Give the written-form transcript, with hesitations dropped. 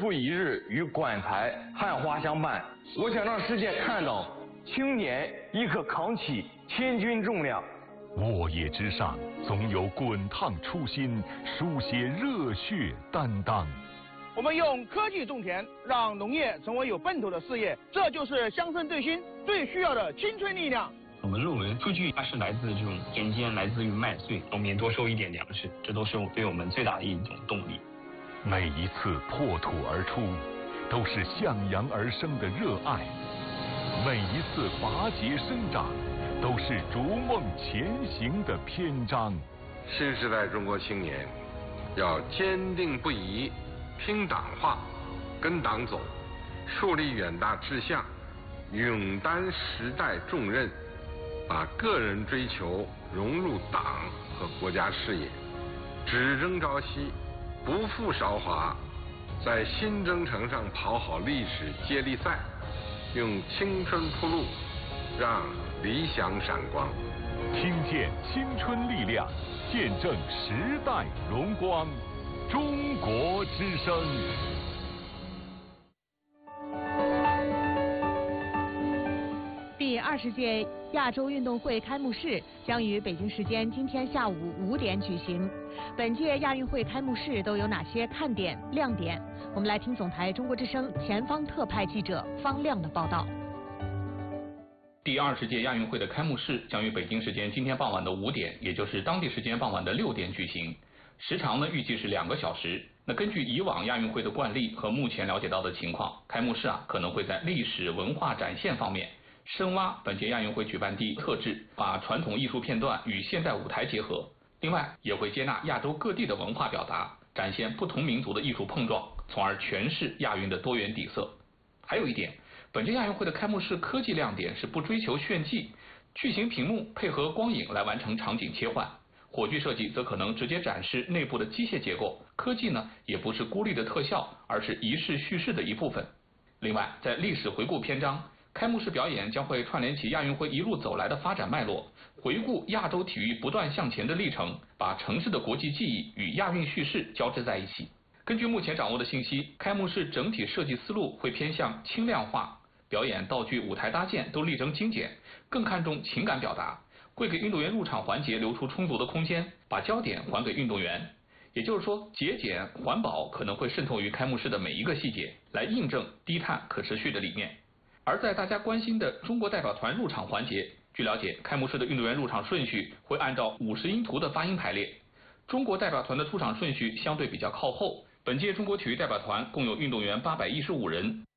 复一日与馆台汉花相伴。我想让世界看到，青年亦可扛起千钧重量。 沃野之上，总有滚烫初心，书写热血担当。 我们用科技种田，让农业成为有奔头的事业，这就是乡村振兴最需要的青春力量。 我们认为，数据它是来自这种田间，来自于麦穗，农民多收一点粮食，这都是对我们最大的一种动力。 每一次破土而出，都是向阳而生的热爱；每一次拔节生长，都是逐梦前行的篇章。 新时代中国青年要坚定不移拼党化，跟党走，树立远大志向，勇担时代重任，把个人追求融入党和国家事业，只争朝夕，不负韶华，在新征程上跑好历史接力赛，用青春铺路，让理想闪光。 听见青春力量，见证时代荣光。中国之声。 第20届亚洲运动会开幕式将于北京时间今天下午5点举行。本届亚运会开幕式都有哪些看点、亮点？我们来听总台中国之声前方特派记者方亮的报道。 第20届亚运会的开幕式将于北京时间今天傍晚的5点，也就是当地时间傍晚的6点举行。时长呢预计是2个小时。那根据以往亚运会的惯例和目前了解到的情况，开幕式可能会在历史文化展现方面深挖本届亚运会举办地特质，把传统艺术片段与现代舞台结合。另外也会接纳亚洲各地的文化表达，展现不同民族的艺术碰撞，从而诠释亚运的多元底色。还有一点，本届亚运会的开幕式科技亮点是不追求炫技，巨型屏幕配合光影来完成场景切换。火炬设计则可能直接展示内部的机械结构，科技呢也不是孤立的特效，而是仪式叙事的一部分。另外，在历史回顾篇章，开幕式表演将会串联起亚运会一路走来的发展脉络，回顾亚洲体育不断向前的历程，把城市的国际记忆与亚运叙事交织在一起。根据目前掌握的信息，开幕式整体设计思路会偏向轻量化，表演、道具、舞台搭建都力争精简，更看重情感表达。会给运动员入场环节留出充足的空间，把焦点还给运动员。也就是说，节俭环保可能会渗透于开幕式的每一个细节，来印证低碳可持续的理念。而在大家关心的中国代表团入场环节，据了解，开幕式的运动员入场顺序会按照50音图的发音排列。中国代表团的出场顺序相对比较靠后，本届中国体育代表团共有运动员815人，